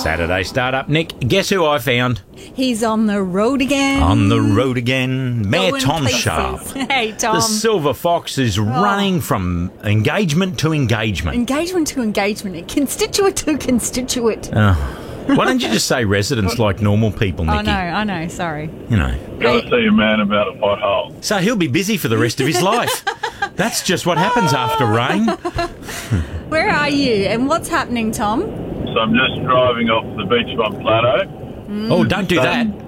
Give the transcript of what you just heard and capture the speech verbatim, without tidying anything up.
Saturday startup. Nick, guess who I found? He's on the road again. On the road again. Mayor Going Tom places. Sharp. Hey, Tom. The Silver Fox is running from engagement to engagement. Engagement to engagement. Constituent to constituent. Uh, why don't you just say residents like normal people, Nicky? I know, I know, sorry. You know. Got to see a man about a pothole. So he'll be busy for the rest of his life. That's just what happens after rain. Where are you and what's happening, Tom? So I'm just driving off the Beachfront Plateau. Oh, don't do that.